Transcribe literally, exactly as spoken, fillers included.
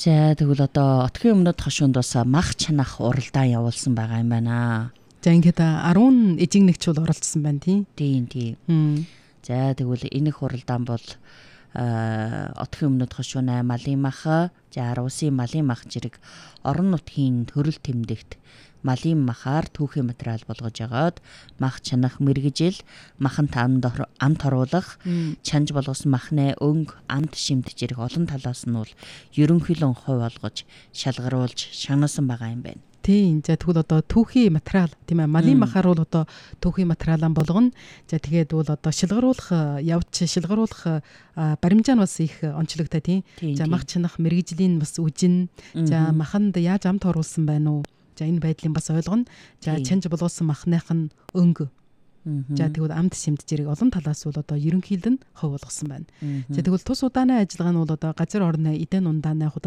За тэгвэл одоо отгийн өмнөд хошуунд бас мах чанах уралдаан явуулсан байгаа юм байна. За ингээд арван эжиг нэгч бол оролцсон байна тий. Тийм тийм. За тэгвэл энэ их уралдаан бол отгийн өмнөд хошууны малын мах, за Усын малын мах зэрэг орон нутгийн төрөл тэмдэгт малын махаар түүхийн материал болгож агаад мах чанах мэргэжил, маханд амт оруулах, чанж болгосон махны өнг, амт шимт зэрэг олон талаас нь бол ерөнхийдөө хувь олгож, шалгаруулж шагнасан байгаа юм байна. Тийм. За тэгвэл одоо түүхийн материал тийм ээ малын махаар бол одоо түүхийн материалаа болгоно. За тэгээд бол одоо шилгаруулах явж шилгаруулах баримжаа нь бас их онцлогтой тийм. За мах чанах мэргэжлийн бас үжин, за маханд яаж амт оруулсан байна уу? За энэ байдлыг бас ойлгоно. За чанж болгосон махных нь өнг. За тэгвэл амт шимт зэрэг олон талаас бол одоо ерөнхийдөө нь хувь болгосон байна. За тэгвэл тус удааны ажиллагаа нь бол одоо газар орны эдэн ундааны